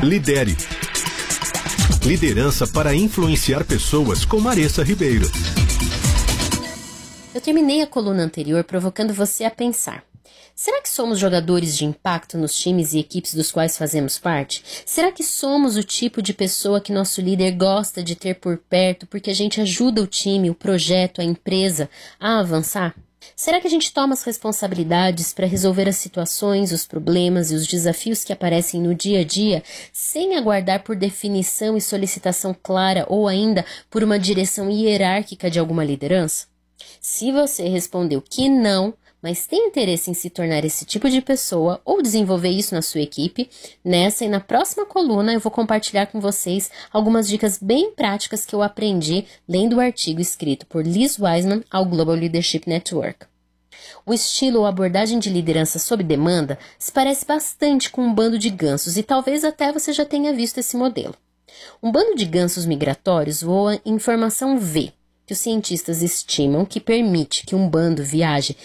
Lidere. Liderança para influenciar pessoas com Maressa Ribeiro. Eu terminei a coluna anterior provocando você a pensar. Será que somos jogadores de impacto nos times e equipes dos quais fazemos parte? Será que somos o tipo de pessoa que nosso líder gosta de ter por perto porque a gente ajuda o time, o projeto, a empresa a avançar? Será que a gente toma as responsabilidades para resolver as situações, os problemas e os desafios que aparecem no dia a dia sem aguardar por definição e solicitação clara ou ainda por uma direção hierárquica de alguma liderança? Se você respondeu que não, mas tem interesse em se tornar esse tipo de pessoa ou desenvolver isso na sua equipe, nessa e na próxima coluna eu vou compartilhar com vocês algumas dicas bem práticas que eu aprendi lendo o artigo escrito por Liz Wiseman ao Global Leadership Network. O estilo ou abordagem de liderança sob demanda se parece bastante com um bando de gansos e talvez até você já tenha visto esse modelo. Um bando de gansos migratórios voa em formação V, que os cientistas estimam que permite que um bando viaje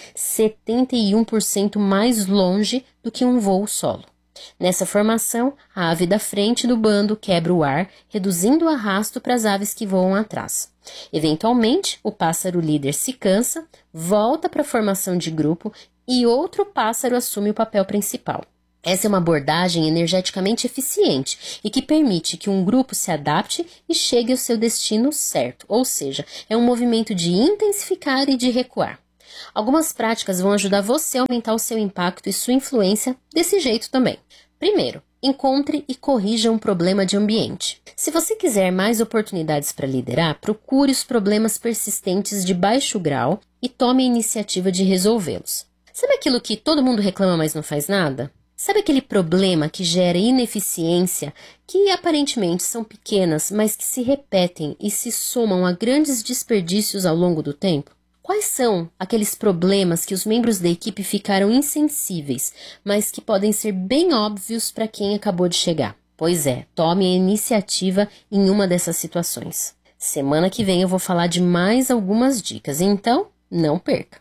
71% mais longe do que um voo solo. Nessa formação, a ave da frente do bando quebra o ar, reduzindo o arrasto para as aves que voam atrás. Eventualmente, o pássaro líder se cansa, volta para a formação de grupo e outro pássaro assume o papel principal. Essa é uma abordagem energeticamente eficiente e que permite que um grupo se adapte e chegue ao seu destino certo, ou seja, é um movimento de intensificar e de recuar. Algumas práticas vão ajudar você a aumentar o seu impacto e sua influência desse jeito também. Primeiro, encontre e corrija um problema de ambiente. Se você quiser mais oportunidades para liderar, procure os problemas persistentes de baixo grau e tome a iniciativa de resolvê-los. Sabe aquilo que todo mundo reclama, mas não faz nada? Sabe aquele problema que gera ineficiência, que aparentemente são pequenas, mas que se repetem e se somam a grandes desperdícios ao longo do tempo? Quais são aqueles problemas que os membros da equipe ficaram insensíveis, mas que podem ser bem óbvios para quem acabou de chegar? Pois é, tome a iniciativa em uma dessas situações. Semana que vem eu vou falar de mais algumas dicas, então não perca.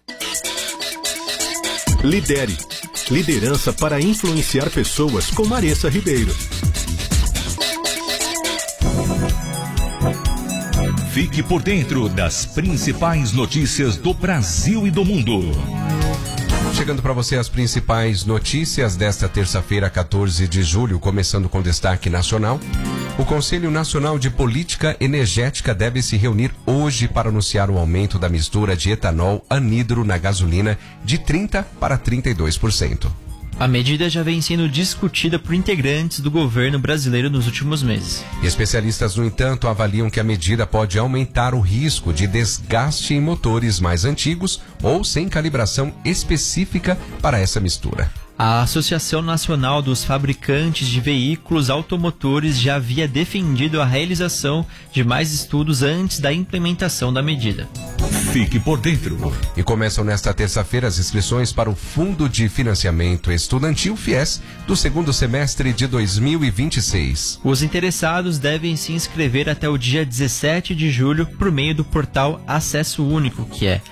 Lidere. Liderança para influenciar pessoas com Maressa Ribeiro. Fique por dentro das principais notícias do Brasil e do mundo. Chegando para você as principais notícias desta terça-feira, 14 de julho, começando com destaque nacional. O Conselho Nacional de Política Energética deve se reunir hoje para anunciar o aumento da mistura de etanol anidro na gasolina de 30% para 32%. A medida já vem sendo discutida por integrantes do governo brasileiro nos últimos meses. Especialistas, no entanto, avaliam que a medida pode aumentar o risco de desgaste em motores mais antigos ou sem calibração específica para essa mistura. A Associação Nacional dos Fabricantes de Veículos Automotores já havia defendido a realização de mais estudos antes da implementação da medida. Fique por dentro. E começam nesta terça-feira as inscrições para o Fundo de Financiamento Estudantil FIES do segundo semestre de 2026. Os interessados devem se inscrever até o dia 17 de julho por meio do portal Acesso Único, que é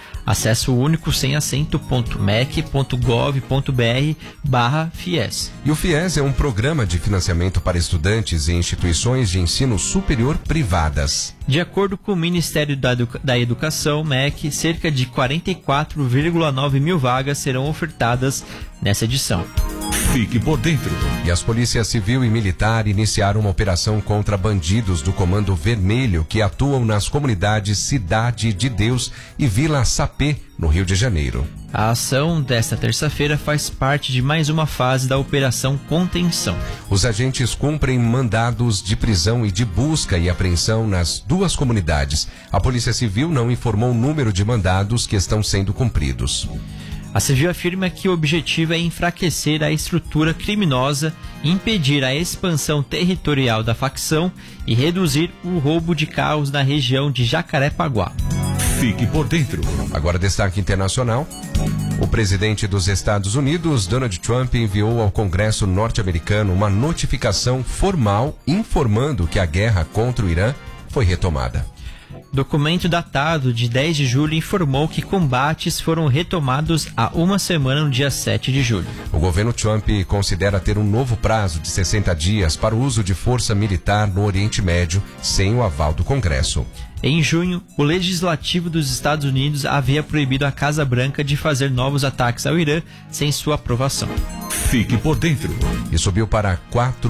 acessounico.mec.gov.br/FIES. E o FIES é um programa de financiamento para estudantes e instituições de ensino superior privadas. De acordo com o Ministério da Educação, MEC, cerca de 44,9 mil vagas serão ofertadas nessa edição. Fique por dentro. E as polícias civil e militar iniciaram uma operação contra bandidos do Comando Vermelho que atuam nas comunidades Cidade de Deus e Vila Sapê, no Rio de Janeiro. A ação desta terça-feira faz parte de mais uma fase da Operação Contenção. Os agentes cumprem mandados de prisão e de busca e apreensão nas duas comunidades. A Polícia Civil não informou o número de mandados que estão sendo cumpridos. A Civil afirma que o objetivo é enfraquecer a estrutura criminosa, impedir a expansão territorial da facção e reduzir o roubo de carros na região de Jacarepaguá. Fique por dentro. Agora, destaque internacional. O presidente dos Estados Unidos, Donald Trump, enviou ao Congresso norte-americano uma notificação formal informando que a guerra contra o Irã foi retomada. Documento datado de 10 de julho informou que combates foram retomados há uma semana no dia 7 de julho. O governo Trump considera ter um novo prazo de 60 dias para o uso de força militar no Oriente Médio sem o aval do Congresso. Em junho, o Legislativo dos Estados Unidos havia proibido a Casa Branca de fazer novos ataques ao Irã sem sua aprovação. Fique por dentro. E subiu para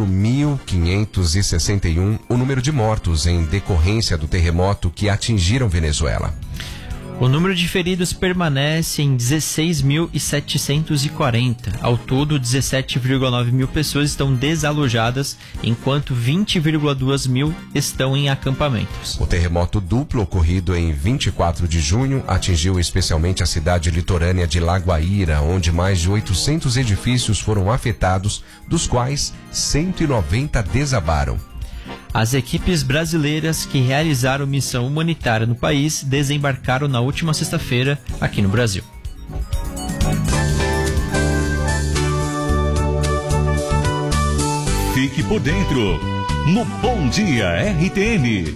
4.561 o número de mortos em decorrência do terremoto que atingiram Venezuela. O número de feridos permanece em 16.740. Ao todo, 17,9 mil pessoas estão desalojadas, enquanto 20,2 mil estão em acampamentos. O terremoto duplo ocorrido em 24 de junho atingiu especialmente a cidade litorânea de La Guaira, onde mais de 800 edifícios foram afetados, dos quais 190 desabaram. As equipes brasileiras que realizaram missão humanitária no país desembarcaram na última sexta-feira aqui no Brasil. Fique por dentro no Bom Dia RTM.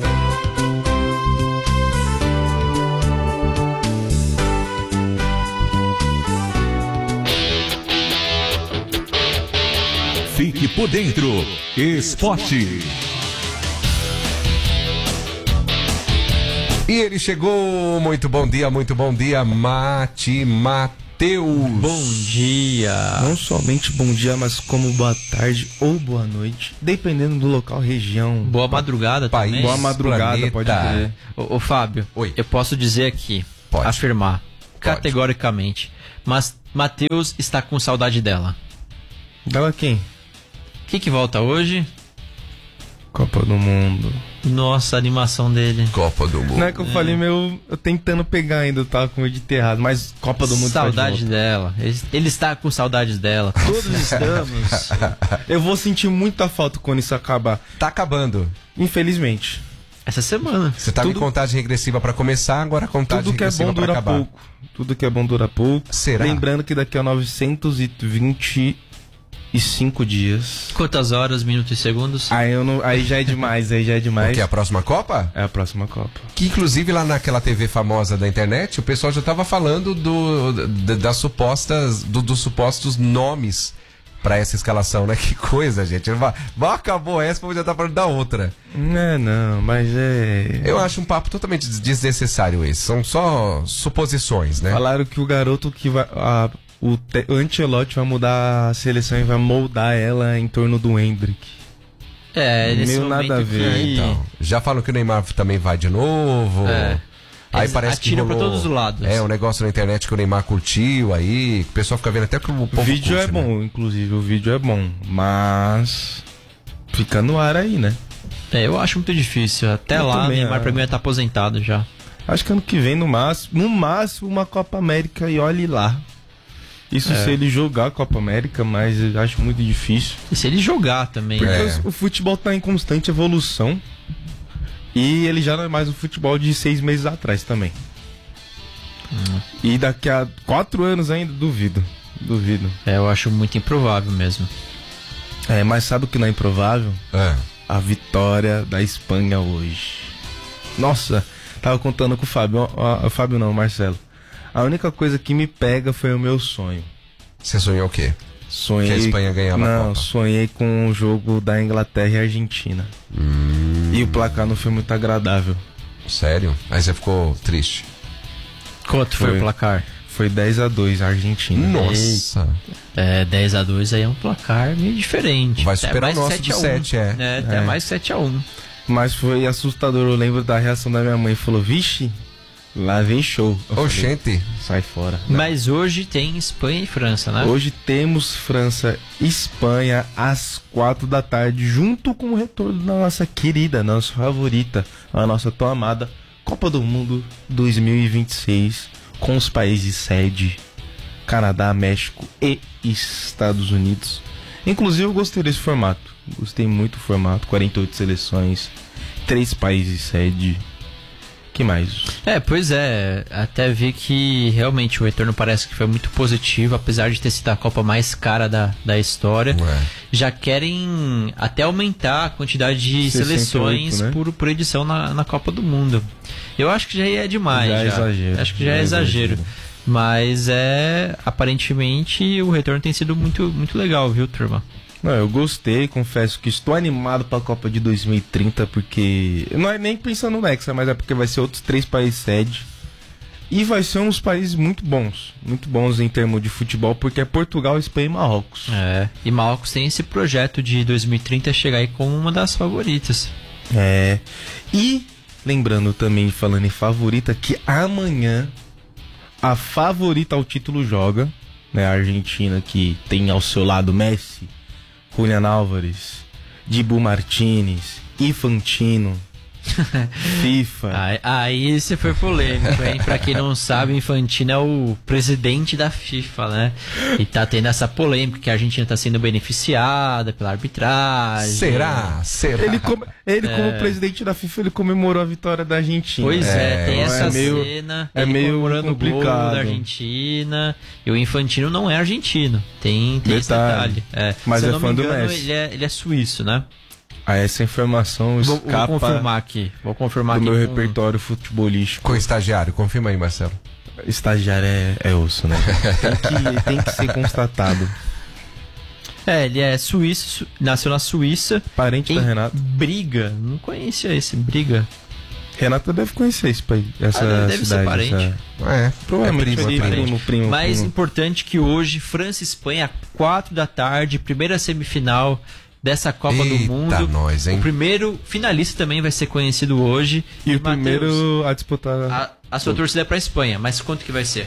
Fique por dentro. Esporte. E ele chegou, muito bom dia, Matheus. Bom dia. Não somente bom dia, mas como boa tarde ou boa noite, dependendo do local, região. Boa madrugada país, também. Boa madrugada, planeta. pode crer. Ô Fábio, Oi. eu posso dizer aqui, Pode. afirmar, categoricamente, mas Matheus está com saudade dela. Dela quem? O que volta hoje? Copa do Mundo. Nossa, a animação dele. Copa do Mundo. Não é que eu falei, eu tentando pegar ainda, eu tava com medo de ter errado, mas Copa do Mundo tá de Saudade volta. dela. Ele está com saudades dela. Todos estamos. Eu vou sentir muita falta quando isso acabar. Tá acabando. Infelizmente. Essa semana. Você tava em contagem regressiva pra começar, agora a contagem Tudo que é regressiva bom pra dura acabar. pouco. Tudo que é bom dura pouco. Será? Lembrando que daqui a 925 dias. Quantas horas, minutos e segundos? Aí já é demais, Porque a próxima Copa? É a próxima Copa. Que inclusive lá naquela TV famosa da internet, o pessoal já tava falando dos supostos nomes pra essa escalação, né? Que coisa, gente. Acabou essa, mas já tá falando da outra. Não, mas é... Eu acho um papo totalmente desnecessário esse. São só suposições, né? Falaram que o garoto que vai... O Ancelotti vai mudar a seleção e vai moldar ela em torno do Endrick. Nesse Meio momento nada a ver, que... Então, já falam que o Neymar também vai de novo. Aí Eles parece que atiram rolou, pra todos os lados. um negócio na internet que o Neymar curtiu aí. O pessoal fica vendo até que o povo O vídeo curte, é bom, né? inclusive, o vídeo é bom. Mas... fica no ar aí, né? Eu acho muito difícil. Até Eu lá, o também Neymar acho. pra mim vai estar aposentado já. Acho que ano que vem, no máximo uma Copa América e olhe lá. Isso se ele jogar a Copa América, mas eu acho muito difícil. E se ele jogar também. Porque o futebol tá em constante evolução. E ele já não é mais o futebol de 6 meses atrás também. E daqui a 4 anos ainda, duvido. Eu acho muito improvável mesmo. Mas sabe o que não é improvável? A vitória da Espanha hoje. Nossa, tava contando com o Fábio. O Fábio não, o Marcelo. A única coisa que me pega foi o meu sonho. Você sonhou o quê? Sonhei... Que a Espanha ganhava a Copa. Sonhei com o jogo da Inglaterra e Argentina. E o placar não foi muito agradável. Sério? Aí você ficou triste. Quanto foi o placar? Foi 10-2 a Argentina. Nossa. 10-2 aí é um placar meio diferente. Vai Até superar mais o nosso 7 de a 1. 7, Até mais 7-1. Mas foi assustador. Eu lembro da reação da minha mãe. Falou, vixe, lá vem show. Eu falei, Oxente. sai fora. Mas hoje tem Espanha e França, né? Hoje temos França e Espanha às 4 da tarde, junto com o retorno da nossa querida, nossa favorita, a nossa tão amada Copa do Mundo 2026, com os países sede, Canadá, México e Estados Unidos. Inclusive eu gostei desse formato, gostei muito do formato, 48 seleções, 3 países sede. Que mais? Pois é, até vi que realmente o retorno parece que foi muito positivo, apesar de ter sido a Copa mais cara da história. Já querem até aumentar a quantidade de 68, seleções, né? por edição na Copa do Mundo. Eu acho que já é demais. Já é exagero. Acho que já é exagero. Mas aparentemente o retorno tem sido muito, muito legal, viu, turma? Não, eu gostei, confesso que estou animado para a Copa de 2030, porque não é nem pensando no Hexa, mas é porque vai ser outros 3 países sede. E vai ser uns países muito bons em termos de futebol, porque é Portugal, Espanha e Marrocos. E Marrocos tem esse projeto de 2030 chegar aí como uma das favoritas. E lembrando também, falando em favorita, que amanhã a favorita ao título joga, né? A Argentina, que tem ao seu lado Messi, Julián Álvares, Dibu Martínez, Infantino, FIFA. Aí você foi polêmico, hein? Pra quem não sabe, Infantino é o presidente da FIFA, né? E tá tendo essa polêmica que a Argentina tá sendo beneficiada pela arbitragem. Será? Ele como presidente da FIFA, ele comemorou a vitória da Argentina. Pois tem essa meio, cena, é ele meio comemorando o gol complicado da Argentina. E o Infantino não é argentino. Tem esse detalhe. Mas se eu é não fã me do engano, Messi. ele é suíço, né? Essa informação escapa Vou confirmar aqui. do meu repertório futebolístico. Com o estagiário, confirma aí, Marcelo. Estagiário é osso, né? tem que ser constatado. Ele é suíço, nasceu na Suíça. Parente da Renata. Briga, não conhecia esse Briga. Renata deve conhecer essa deve cidade. ser parente. Provavelmente primo. Mais primo. importante que hoje, França e Espanha, 4 da tarde, primeira semifinal dessa Copa do Mundo. Nós, hein? O primeiro finalista também vai ser conhecido hoje. E o primeiro a disputar. A sua torcida é pra Espanha, mas quanto que vai ser?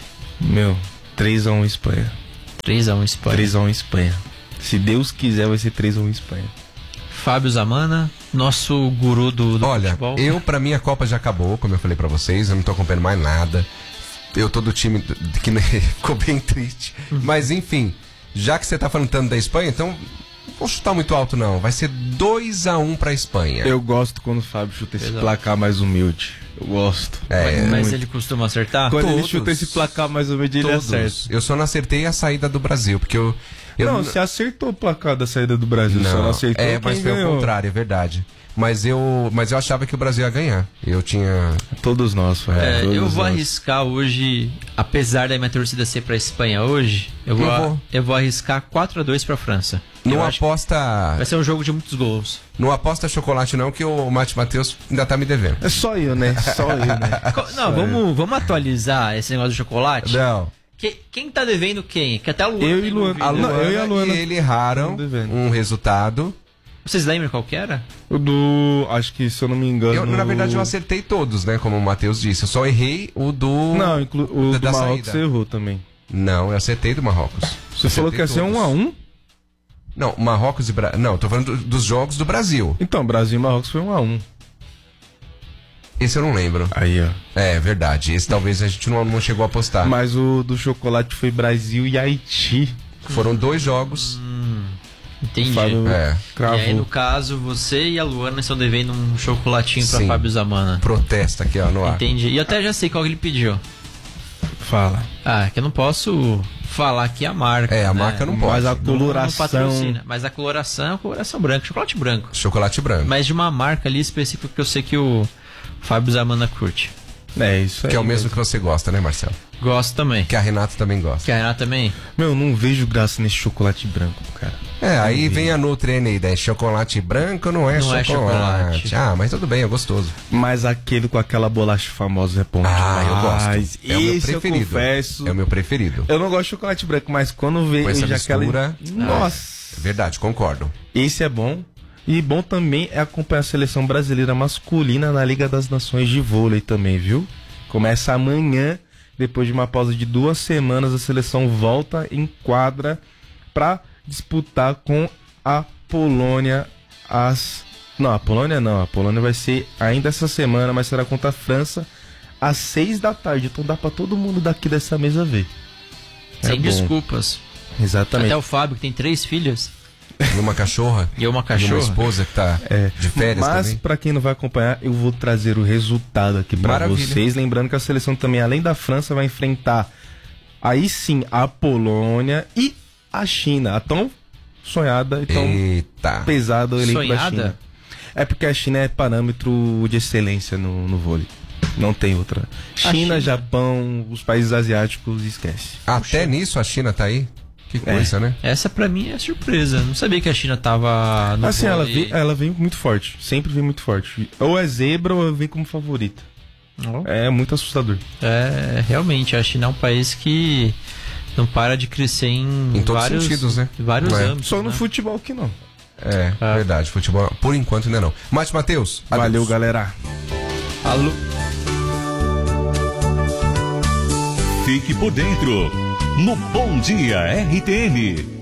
3-1 Espanha. 3-1 Espanha. 3-1 Espanha. Se Deus quiser, vai ser 3-1 Espanha. Fábio Zamana, nosso guru do futebol. Pra mim a Copa já acabou, como eu falei pra vocês, eu não tô acompanhando mais nada. Eu tô do time que ficou bem triste. Mas enfim, já que você tá falando tanto da Espanha, então não vou chutar muito alto não. Vai ser 2-1 pra Espanha. Eu gosto quando o Fábio chuta esse placar mais humilde. Eu gosto. Mas ele costuma acertar? Quando ele chuta esse placar mais humilde, ele acerta. Eu só não acertei a saída do Brasil, porque eu você acertou o placar da saída do Brasil, só não acertou mas foi ganhou. o contrário, é verdade. Mas eu achava que o Brasil ia ganhar. Eu tinha... Todos nós, eu vou arriscar hoje, apesar da minha torcida ser pra Espanha hoje, eu vou arriscar 4-2 pra França. Não aposta... Vai ser um jogo de muitos gols. Não aposta chocolate não, que o Mate Matheus ainda tá me devendo. É só eu, né? Vamos atualizar esse negócio de chocolate? Não. Quem tá devendo quem? Que até a Luana. Eu e Luana. Eu e a Luana. E ele erraram um resultado. Vocês lembram qual que era? O acho que, se eu não me engano... Na verdade, eu acertei todos, né? Como o Matheus disse. Eu só errei o do... Não, o do Marrocos você errou também. Não, eu acertei do Marrocos. Você falou que ia ser 1-1? Não, Marrocos e Brasil... Não, tô falando dos jogos do Brasil. Então, Brasil e Marrocos foi 1-1. Esse eu não lembro. Aí, ó. É, verdade. Esse talvez a gente não chegou a apostar. Mas o do chocolate foi Brasil e Haiti. Foram 2 jogos. Entendi. E aí, no caso, você e a Luana estão devendo um chocolatinho pra Fábio Zamana. Protesta aqui, ó, no ar. Entendi. E eu até já sei qual que ele pediu. Fala. Que eu não posso falar aqui a marca. A marca não pode. Mas a coloração... Não patrocina. Mas a coloração é a coloração branca. Chocolate branco. Chocolate branco. Mas de uma marca ali específica que eu sei que o Fábio Zamana curte. Isso aí. Que é o mesmo que você gosta, né, Marcelo? Gosto também. Que a Renata também gosta. Que a Renata também? Não vejo graça nesse chocolate branco, cara. Aí vem a Nutrien aí, né? Chocolate branco não é chocolate. Mas tudo bem, é gostoso. Mas aquele com aquela bolacha famosa é bom demais. Eu gosto. É o meu preferido. Eu confesso. É o meu preferido. Eu não gosto de chocolate branco, mas quando vejo aquela... Nossa! Verdade, concordo. Esse é bom. E bom também é acompanhar a seleção brasileira masculina na Liga das Nações de vôlei também, viu? Começa amanhã, depois de uma pausa de 2 semanas, a seleção volta em quadra para disputar com a Polônia Não, a Polônia não. A Polônia vai ser ainda essa semana, mas será contra a França às 6 da tarde. Então dá para todo mundo daqui dessa mesa ver. Sem desculpas. Exatamente. Até o Fábio, que tem 3 filhas. E uma cachorra. E uma cachorra. E uma esposa que tá de férias Mas, também. pra quem não vai acompanhar, eu vou trazer o resultado aqui pra Maravilha. vocês. Lembrando que a seleção também, além da França, vai enfrentar aí sim a Polônia e a China. A tão sonhada e tão Eita. pesada o elenco da Sonhada? China. É porque a China é parâmetro de excelência no vôlei. Não tem outra. China, Japão, os países asiáticos, esquece. Até nisso a China tá aí? Que coisa, né? Essa pra mim é surpresa. Não sabia que a China tava no Assim, vôlei. ela vem muito forte. Sempre vem muito forte. Ou é zebra ou vem como favorita. É muito assustador. É, realmente, a China é um país que não para de crescer em todos os vários sentidos, né? vários Não é? âmbitos. Só no né? futebol que não. Verdade. Futebol, por enquanto, ainda não. Márcio Matheus, Valeu, adeus. galera. Alô? Fique por dentro no Bom Dia RTN.